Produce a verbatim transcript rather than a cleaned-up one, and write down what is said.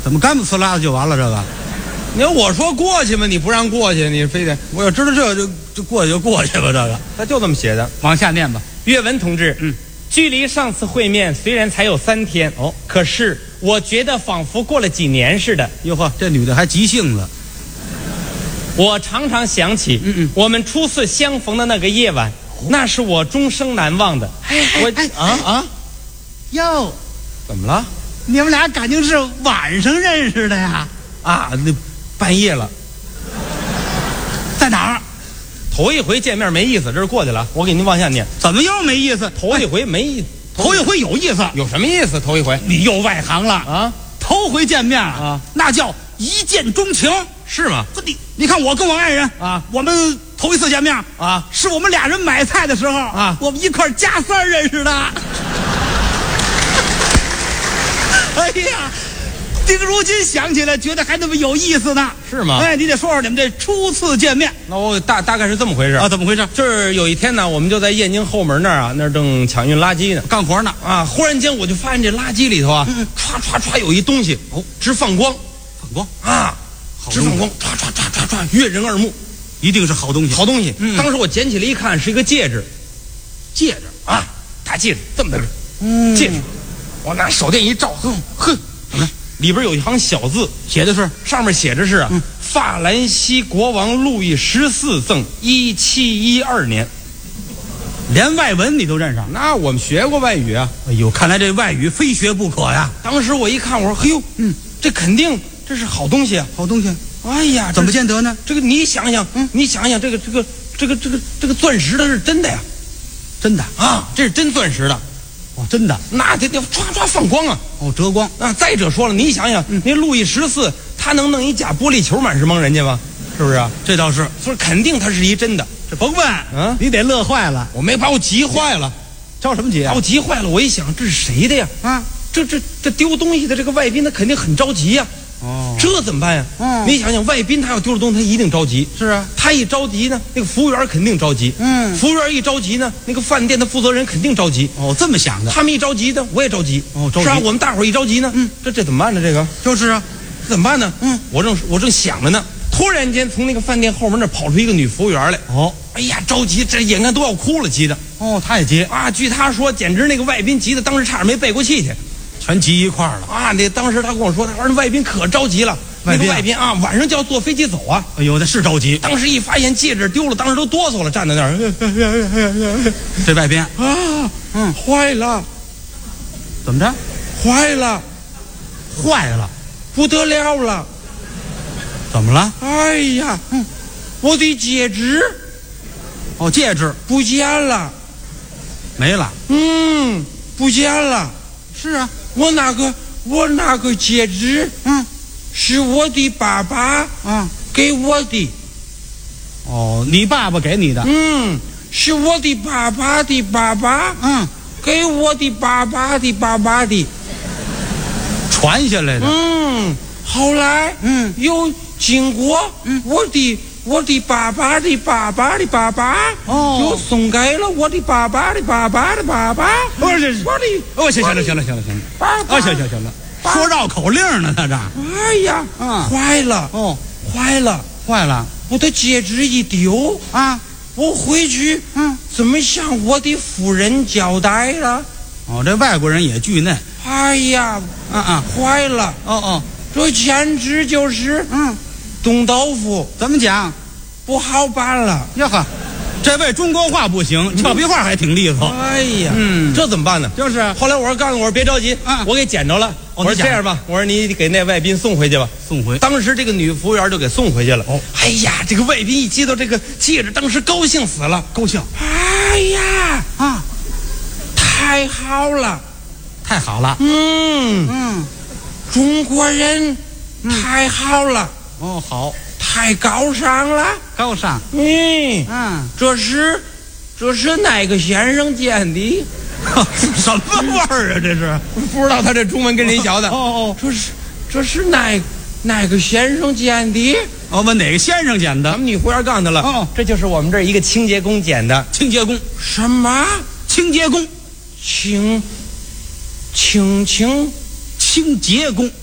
怎么干不呲啦的就完了？这个， 你要我说过去嘛，你不让过去，你非得我要知道这就就过去就过去吧。这个他就这么写的。 往下念吧。 岳文同志， 嗯， 距离上次会面虽然才有三天哦， 可是我觉得仿佛过了几年似的。 哟呵，这女的还急性子。 我常常想起， 嗯嗯， 我们初次相逢的那个夜晚，那是我终生难忘的。我哎啊啊， 哟， 怎么了？ 你们俩感情是晚上认识的呀？ 啊，那半夜了， 在哪儿？ 头一回见面没意思，这是过去了。我给您往下念， 怎么又没意思？ 头一回没意思， 头一回有意思， 有什么意思？头一回你又外行了啊？ 头回见面啊， 那叫一见钟情， 是吗？ 你你看我跟我爱人啊， 我们头一次见面啊， 是我们俩人买菜的时候啊， 我们一块加三儿认识的。哎呀，这个如今想起来，觉得还那么有意思呢， 是吗？ 哎，你得说说你们这初次见面。 那我大大概是这么回事啊？怎么回事？ 就是有一天呢，我们就在燕京后门那儿啊，那儿正抢运垃圾呢， 干活呢啊！忽然间我就发现这垃圾里头啊， 嗯唰唰唰有一东西哦，直放光， 放光啊，直放光，唰唰唰唰唰，悦人耳目， 一定是好东西， 好东西。 嗯、 当时我捡起来一看，是一个戒指，戒指啊，大戒指这么大个， 嗯， 戒指，我拿手电一照，哼哼，怎么了？里边有一行小字， 写的是， 上面写着是啊， 嗯、 法兰西国王路易十四赠，一七一二年。 连外文你都认上？ 那我们学过外语啊。 哎呦，看来这外语非学不可呀。 当时我一看，我说：“嘿呦， 嗯， 这肯定这是好东西啊， 好东西。 哎呀， 怎么见得呢？ 这个你想想， 嗯， 你想想，这个这个这个这个这个钻石它是真的呀， 真的啊，这是真钻石的。” 哦，真的， 那得得唰唰放光啊！ 哦，折光啊！再者说了，你想想， 嗯、 那路易十四他能弄一假玻璃球满是蒙人家吗？是不是啊？ 这倒是， 所以肯定他是一真的。 这甭问， 嗯， 你得乐坏了。 我没把我急坏了， 着什么急啊？ 把我急坏了。我一想，这是谁的呀？ 啊， 这这这丢东西的这个外宾，他肯定很着急呀。 哦， 这怎么办呀？ 嗯， 你想想，外宾他要丢了东西，他一定着急。 是啊， 他一着急呢，那个服务员肯定着急。 嗯， 服务员一着急呢，那个饭店的负责人肯定着急。 哦，这么想的。 他们一着急呢，我也着急。 哦，着急。 是啊，我们大伙儿一着急呢， 嗯， 这这怎么办呢？这个就是啊， 怎么办呢？ 嗯， 我正我正想着呢，突然间从那个饭店后门那跑出一个女服务员来。 哦， 哎呀，着急，这眼看都要哭了，急的。 哦，他也急啊！据他说，简直那个外宾急的，当时差点没背过气去， 全急一块儿了啊！那当时他跟我说，他说那外宾可着急了。 外宾、 那个、外宾啊，晚上就要坐飞机走啊！ 哎呦，那是着急。 当时一发现戒指丢了，当时都哆嗦了，站在那儿。 这外宾啊， 嗯， 坏了， 怎么着？ 坏了， 坏了， 不得了了！ 怎么了？ 哎呀，嗯，我的戒指， 哦，戒指不见了， 没了。 嗯，不见了。 是啊， 我那个我那个戒指， 嗯。 是我的爸爸啊给我的。 哦，你爸爸给你的？ 嗯，是我的爸爸的爸爸， 嗯， 给我的爸爸的爸爸的， 传下来的。 嗯，后来， 嗯， 又经过，嗯，我的我的爸爸的爸爸的爸爸， 哦， 又送给了我的爸爸的爸爸的爸爸。 不是， 我的， 哦，行行了，行了，行了，行了， 爸爸， 啊，行行行了。说绕口令呢，他这。 哎呀， 嗯， 坏了， 哦， 坏了， 坏了， 我的戒指一丢啊， 我回去， 嗯， 怎么向我的夫人交代了？ 哦，这外国人也惧内。 哎呀， 啊啊， 坏了， 哦哦， 这简直就是， 嗯， 冻豆腐， 怎么讲？ 不好办了。 哟呵。这位中国话不行，俏皮话还挺利索。 哎呀， 嗯， 这怎么办呢？ 就是。 后来我说告诉我说别着急， 啊， 我给捡着了。 哦、 我说这样吧，我说你给那外宾送回去吧。 送回。 当时这个女服务员就给送回去了。 哦， 哎呀，这个外宾一接到这个戒指，当时高兴死了， 高兴。 哎呀， 啊， 太好了， 太好了。 嗯嗯， 中国人太好了。 嗯、哦，好， 太高尚了， 高尚。 嗯嗯， 这是。这是哪个先生煎的？ 什么味儿啊？这是不知道他这中文跟谁学的？ 哦哦， 这是这是哪哪个先生煎的？ 哦，问哪个先生剪的？ 咱们女服务员告诉他了。 哦， 这就是我们这儿一个清洁工剪的。 清洁工？ 什么？ 清洁工？ 清清清清洁工？